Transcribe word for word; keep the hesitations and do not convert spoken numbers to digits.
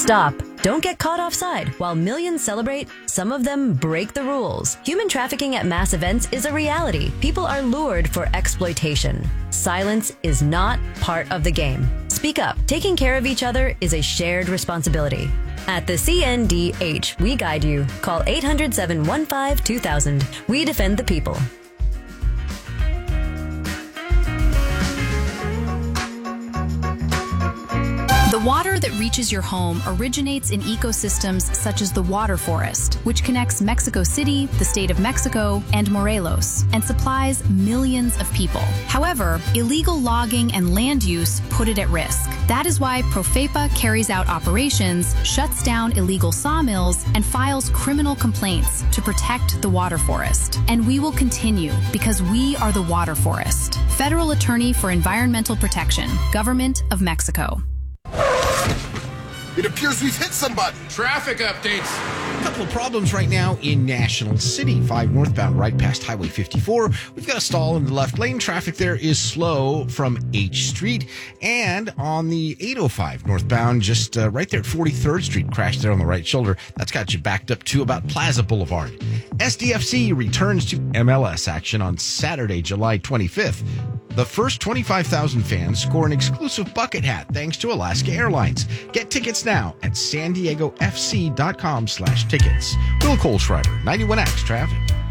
Stop. Don't get caught offside. While millions celebrate, some of them break the rules. Human trafficking at mass events is a reality. People are lured for exploitation. Silence is not part of the game. Speak up. Taking care of each other is a shared responsibility. At the C N D H, we guide you. Call eight hundred, seven one five, two thousand. We defend the people. The water that reaches your home originates in ecosystems such as the water forest, which connects Mexico City, the state of Mexico, and Morelos, and supplies millions of people. However, illegal logging and land use put it at risk. That is why Profepa carries out operations, shuts down illegal sawmills, and files criminal complaints to protect the water forest. And we will continue because we are the water forest. Federal Attorney for Environmental Protection, Government of Mexico. It appears we've hit somebody. Traffic updates. A couple of problems right now in National City. five northbound right past Highway fifty-four. We've got a stall in the left lane. Traffic there is slow from H Street. And on the eight oh five northbound, just uh, right there at forty-third Street, crashed there on the right shoulder. That's got you backed up to about Plaza Boulevard. S D F C returns to M L S action on Saturday, July twenty-fifth. The first twenty-five thousand fans score an exclusive bucket hat thanks to Alaska Airlines. Get tickets now at san diego f c dot com slash tickets. Will Kohlschreiber, ninety-one X Traffic.